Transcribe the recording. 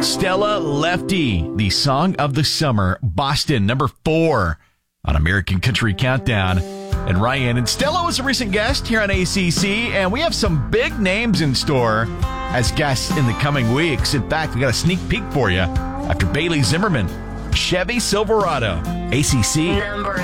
Stella Lefty, the song of the summer. Boston, number 4 on American Country Countdown. And Ryan and Stella was a recent guest here on ACC, and we have some big names in store as guests in the coming weeks. In fact, we got a sneak peek for you after Bailey Zimmerman, Chevy Silverado, ACC.